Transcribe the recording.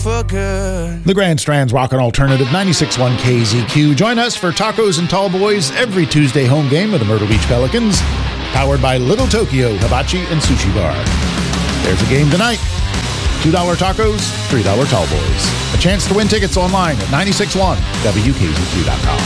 for good. The Grand Strand's Rockin' Alternative 96.1 KZQ. Join us for tacos and tall boys every Tuesday home game of the Myrtle Beach Pelicans. Powered by Little Tokyo Hibachi and Sushi Bar. There's a game tonight. $2 tacos, $3 tall boys. A chance to win tickets online at 96.1 WKZQ.com.